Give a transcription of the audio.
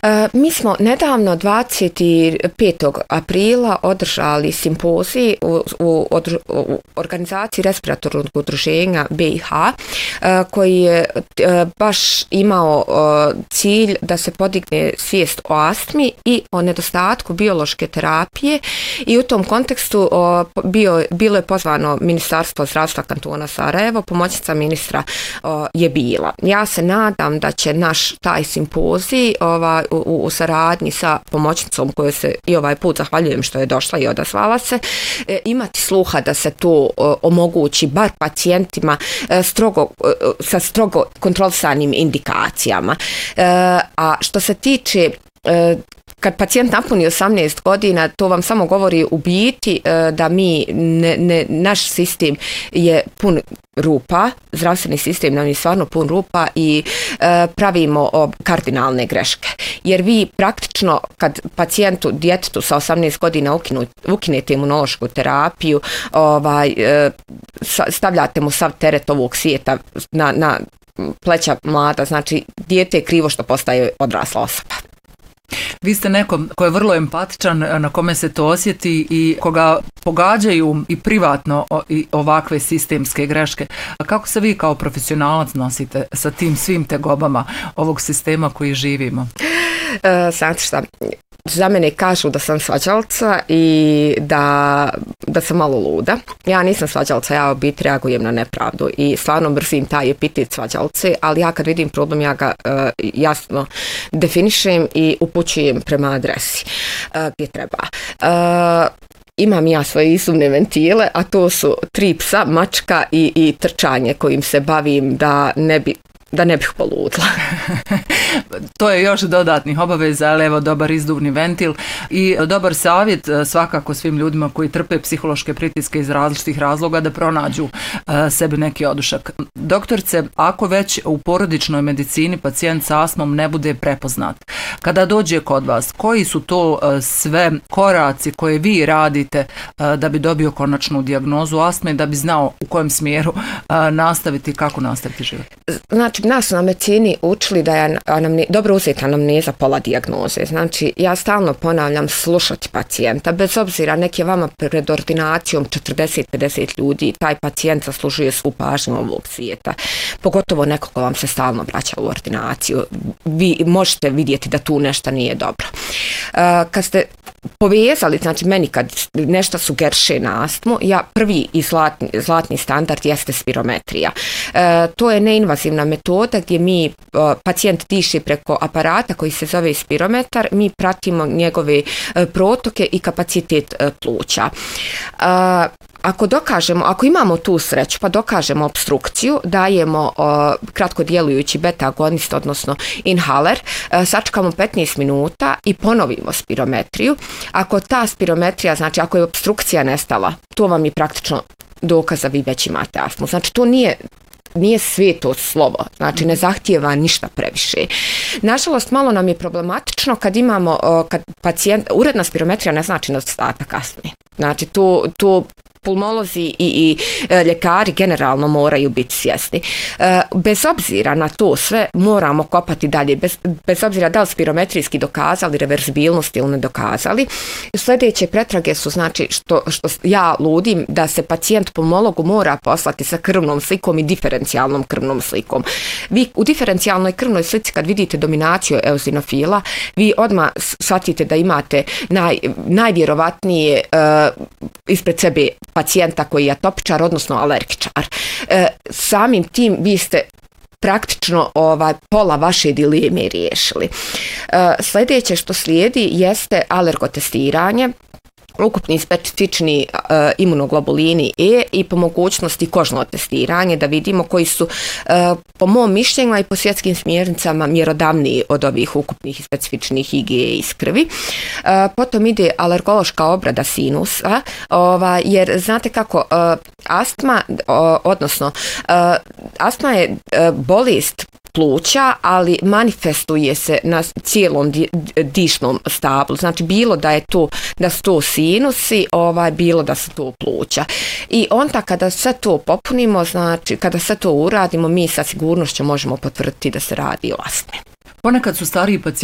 Mi smo nedavno 25. aprila održali simpozij u organizaciji respiratornog udruženja BiH koji je baš imao cilj da se podigne svijest o astmi i o nedostatku biološke terapije i u tom kontekstu bilo je pozvano Ministarstvo zdravstva kantona Sarajevo, pomoćnica ministra je bila. Ja se nadam da će naš taj simpozij u saradnji sa pomoćnicom koju se i ovaj put zahvaljujem što je došla i odazvala se, imati sluha da se to omogući bar pacijentima sa strogo kontrolisanim indikacijama. A što se tiče kad pacijent napuni 18 godina, to vam samo govori u biti da naš sistem je pun rupa, zdravstveni sistem nam je stvarno pun rupa i pravimo kardinalne greške. Jer vi praktično kad pacijentu, djetetu sa 18 godina ukinete imunološku terapiju, stavljate mu sav teret ovog svijeta na pleća mlada, znači dijete je krivo što postaje odrasla osoba. Vi ste neko ko je vrlo empatičan, na kome se to osjeti i koga pogađaju i privatno i ovakve sistemske greške. A kako se vi kao profesionalac nosite sa tim svim tegobama ovog sistema koji živimo? Znate šta, za mene kažu da sam svađalca i da sam malo luda. Ja nisam svađalca, ja u biti reagujem na nepravdu i stvarno mrzim taj epitet svađalce, ali ja kad vidim problem ja ga jasno definišem i upućujem prema adresi gdje treba. Imam ja svoje izumne ventile, a to su 3 psa, mačka i trčanje kojim se bavim da ne bih poludla. To je još dodatnih obaveza, ali evo dobar izduvni ventil i dobar savjet svakako svim ljudima koji trpe psihološke pritiske iz različitih razloga da pronađu sebi neki odušak. Doktorce, ako već u porodičnoj medicini pacijent sa astmom ne bude prepoznat, kada dođe kod vas, koji su to sve koraci koje vi radite da bi dobio konačnu dijagnozu astme, da bi znao u kojem smjeru nastaviti, kako nastaviti život? Znači, nas na medicini učili da je dobro uzeti anamneza pola dijagnoze. Znači, ja stalno ponavljam slušati pacijenta, bez obzira neki je vama pred ordinacijom 40-50 ljudi, taj pacijent zaslužuje svu pažnju ovog svijeta. Pogotovo neko ko vam se stalno vraća u ordinaciju. Vi možete vidjeti da tu nešto nije dobro. Kad ste povezali, znači meni kad nešto sugeriše na astmu, prvi i zlatni standard jeste spirometrija. To je neinvazivna metoda gdje pacijent diše preko aparata koji se zove spirometar, mi pratimo njegove protoke i kapacitet pluća. Ako imamo tu sreću pa dokažemo opstrukciju, dajemo kratko djelujući beta agonist, odnosno inhaler, sačekamo 15 minuta i ponovimo spirometriju. Ako ta spirometrija, znači ako je opstrukcija nestala, to vam je praktično dokaz da vi već imate astmu. Znači to nije sveto slovo, znači ne zahtijeva ništa previše. Nažalost, malo nam je problematično kad pacijent, uredna spirometrija ne znači nedostatak astme. Znači tu pulmolozi i ljekari generalno moraju biti svjesni. Bez obzira na to sve moramo kopati dalje, bez obzira da li spirometrijski dokazali reverzibilnost ili ne dokazali. Sljedeće pretrage su, znači, što ja ludim, da se pacijent pulmologu mora poslati sa krvnom slikom i diferencijalnom krvnom slikom. Vi u diferencijalnoj krvnoj slici kad vidite dominaciju eozinofila, vi odmah shvatite da imate najvjerovatnije ispred sebe pacijenta koji je atopičar, odnosno alergičar. Samim tim vi ste praktično pola vaše dileme riješili. Sljedeće što slijedi jeste alergotestiranje, ukupni specifični imunoglobulini E i po mogućnosti kožno testiranje da vidimo koji su po mom mišljenju i po svjetskim smjernicama mjerodavniji od ovih ukupnih i specifičnih IgE iz krvi. Potom ide alergološka obrada sinusa, jer znate kako astma, odnosno astma je bolest pluća, ali manifestuje se na cijelom dišnom stablu. Znači bilo da su to sinusi, bilo da su to pluća. I onda kada sve to popunimo, znači kada sve to uradimo, mi sa sigurnošću možemo potvrditi da se radi o astmi. Ponekad su stariji pacijenti